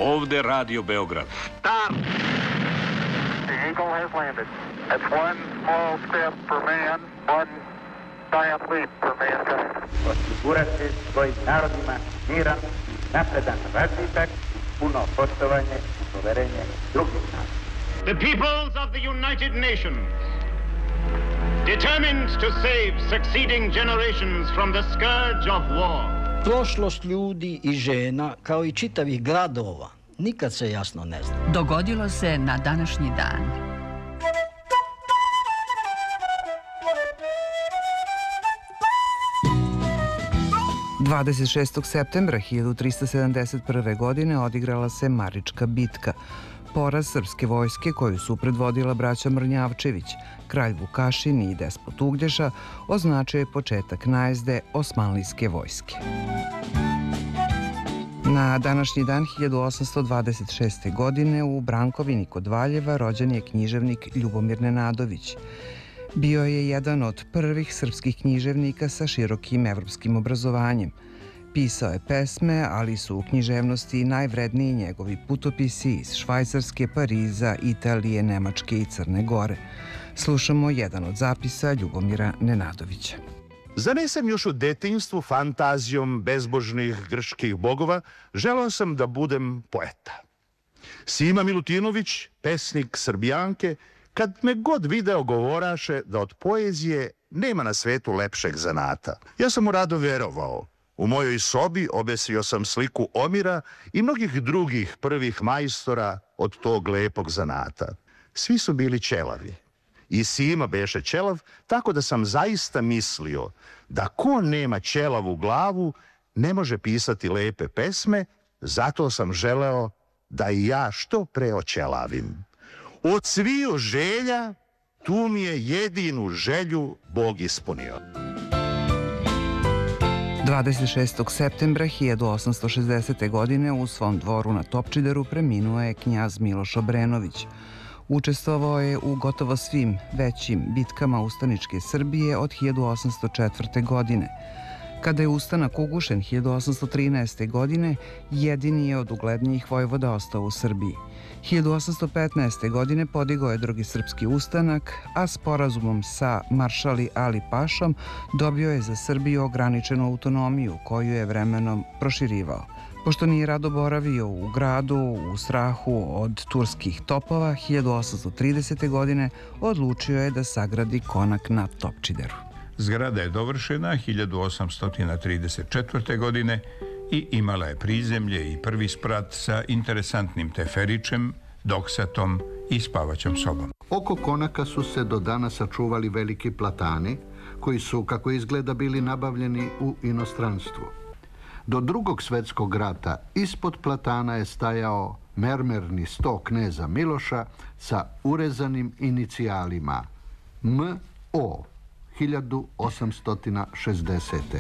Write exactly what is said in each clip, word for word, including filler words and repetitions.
Ovde Radio Beograd. Stop! The Eagle has landed. That's one small step for man, one giant leap for mankind. Osigurati svojim narodima miran, napredan razvitak, puno poštovanje i poverenje drugih naroda. The peoples of the United Nations, determined to save succeeding generations from the scourge of war. Prošlost ljudi i žena, kao i čitavih gradova, nikad se jasno ne zna. Dogodilo se na današnji dan. dvadeset šestog septembra hiljadu trista sedamdeset prve. godine odigrala se Marička bitka. Poraz srpske vojske koju su predvodila braća Mrnjavčević, kralj Vukašin i despot Uglješa, označio je početak najezde Osmanlijske vojske. Na današnji dan hiljadu osamsto dvadeset šeste. godine u Brankovini kod Valjeva rođen je književnik Ljubomir Nenadović. Bio je jedan od prvih srpskih književnika sa širokim evropskim obrazovanjem. Pisao je pesme, ali su u književnosti najvredniji njegovi putopisi iz Švajcarske, Pariza, Italije, Nemačke i Crne Gore. Slušamo jedan od zapisa Ljubomira Nenadovića. Zar nisam još u detinjstvu fantazijom bezbožnih grčkih bogova želeo sam da budem poeta. Sima Milutinović, pesnik Srbijanke, kad me god video govoraše da od poezije nema na svetu lepšeg zanata. Ja sam mu rado verovao. U mojoj sobi obesio sam sliku Omira i mnogih drugih prvih majstora od tog lepog zanata. Svi su bili ćelavi. I Sima beše ćelav, tako da sam zaista mislio da ko nema ćelavu glavu ne može pisati lepe pesme, zato sam želeo da i ja što pre oćelavim. Od sviju želja tu mi je jedinu želju Bog ispunio. dvadeset šestog septembra hiljadu osamsto šezdesete. godine u svom dvoru na Topčideru preminuo je knjaz Miloš Obrenović. Učestvovao je u gotovo svim većim bitkama ustaničke Srbije od hiljadu osamsto četvrte. godine. Kada je ustanak ugušen hiljadu osamsto trinaeste. godine, jedini je od uglednijih vojvoda ostao u Srbiji. hiljadu osamsto petnaeste. godine podigao je drugi srpski ustanak, a sporazumom sa maršali Ali Pašom dobio je za Srbiju ograničenu autonomiju koju je vremenom proširivao. Pošto nije rado boravio u gradu u strahu od turskih topova, hiljadu osamsto tridesete. godine odlučio je da sagradi konak na Topčideru. Zgrada je dovršena hiljadu osamsto trideset četvrte. godine i imala je prizemlje i prvi sprat sa interesantnim teferičem, doksatom i spavaćom sobom. Oko konaka su se do danas sačuvali veliki platani, koji su, kako izgleda, bili nabavljeni u inostranstvu. Do Drugog svetskog rata ispod platana je stajao mermerni sto kneza Miloša sa urezanim inicijalima M O hiljadu osamsto šezdesete.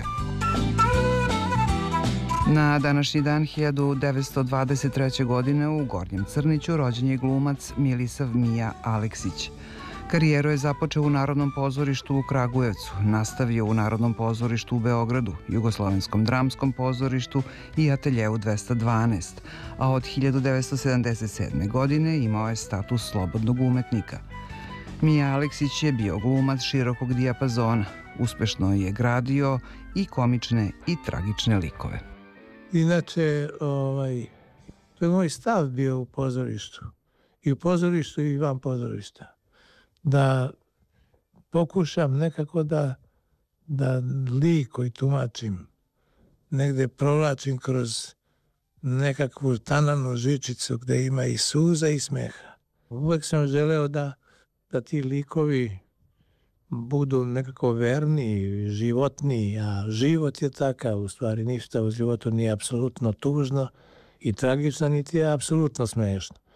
Na današnji dan hiljadu devetsto dvadeset treće. godine u Gornjem Crniću rođen je glumac Milisav Mija Aleksić. Karijeru je započeo u Narodnom pozorištu u Kragujevcu, nastavio u Narodnom pozorištu u Beogradu, Jugoslovenskom dramskom pozorištu i Ateljeu dvesta dvanaest, a od hiljadu devetsto sedamdeset sedme. godine imao je status slobodnog umetnika. Mija Aleksić je bio glumac širokog dijapazona, uspešno je gradio i komične i tragične likove. Inače, ovaj, to je moj stav bio u pozorištu. I u pozorištu i van pozorišta. Da pokušam nekako da, da lik koji tumačim negde provlačim kroz nekakvu tananu žičicu gde ima i suza i smeha. Uvek sam želeo da, da ti likovi budu nekako verni, životni, a život je takav, u stvari ništa u životu nije apsolutno tužno i tragično, niti je apsolutno smešno.